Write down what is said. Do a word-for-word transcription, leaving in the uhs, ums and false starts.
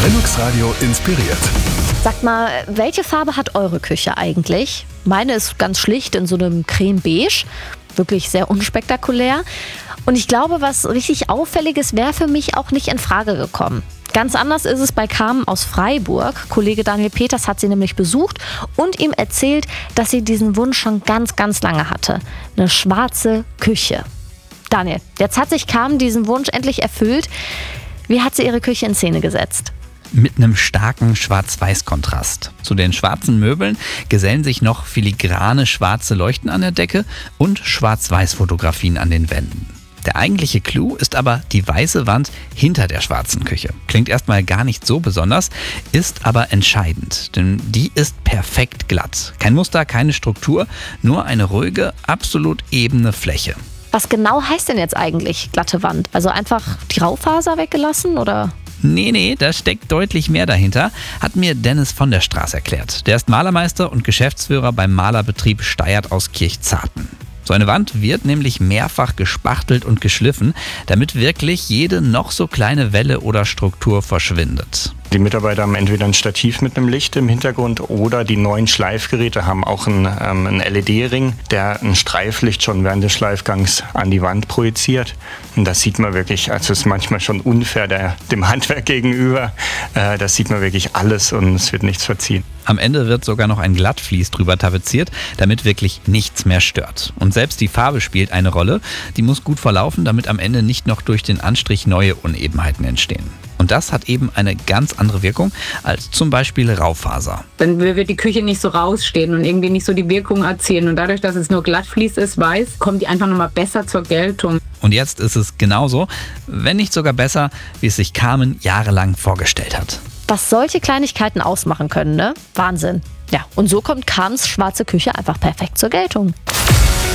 Lennox Radio inspiriert. Sagt mal, welche Farbe hat eure Küche eigentlich? Meine ist ganz schlicht in so einem Creme-Beige. Wirklich sehr unspektakulär. Und ich glaube, was richtig Auffälliges wäre für mich auch nicht in Frage gekommen. Ganz anders ist es bei Carmen aus Freiburg. Kollege Daniel Peters hat sie nämlich besucht und ihm erzählt, dass sie diesen Wunsch schon ganz, ganz lange hatte. Eine schwarze Küche. Daniel, jetzt hat sich Carmen diesen Wunsch endlich erfüllt. Wie hat sie ihre Küche in Szene gesetzt? Mit einem starken Schwarz-Weiß-Kontrast. Zu den schwarzen Möbeln gesellen sich noch filigrane schwarze Leuchten an der Decke und Schwarz-Weiß-Fotografien an den Wänden. Der eigentliche Clou ist aber die weiße Wand hinter der schwarzen Küche. Klingt erstmal gar nicht so besonders, ist aber entscheidend, denn die ist perfekt glatt. Kein Muster, keine Struktur, nur eine ruhige, absolut ebene Fläche. Was genau heißt denn jetzt eigentlich glatte Wand? Also einfach die Raufaser weggelassen oder? Nee, nee, da steckt deutlich mehr dahinter, hat mir Dennis von der Straße erklärt. Der ist Malermeister und Geschäftsführer beim Malerbetrieb Steyert aus Kirchzarten. So eine Wand wird nämlich mehrfach gespachtelt und geschliffen, damit wirklich jede noch so kleine Welle oder Struktur verschwindet. Die Mitarbeiter haben entweder ein Stativ mit einem Licht im Hintergrund oder die neuen Schleifgeräte haben auch einen, ähm, einen L E D-Ring, der ein Streiflicht schon während des Schleifgangs an die Wand projiziert. Und das sieht man wirklich, also es ist manchmal schon unfair der, dem Handwerk gegenüber. Äh, das sieht man wirklich alles und es wird nichts verziehen. Am Ende wird sogar noch ein Glattvlies drüber tapeziert, damit wirklich nichts mehr stört. Und selbst die Farbe spielt eine Rolle. Die muss gut verlaufen, damit am Ende nicht noch durch den Anstrich neue Unebenheiten entstehen. Und das hat eben eine ganz andere Wirkung als zum Beispiel Raufaser. Dann wird die Küche nicht so rausstehen und irgendwie nicht so die Wirkung erzielen. Und dadurch, dass es nur Glattvlies ist, weiß, kommt die einfach nochmal besser zur Geltung. Und jetzt ist es genauso, wenn nicht sogar besser, wie es sich Carmen jahrelang vorgestellt hat. Was solche Kleinigkeiten ausmachen können, ne? Wahnsinn. Ja, und so kommt Carmens schwarze Küche einfach perfekt zur Geltung.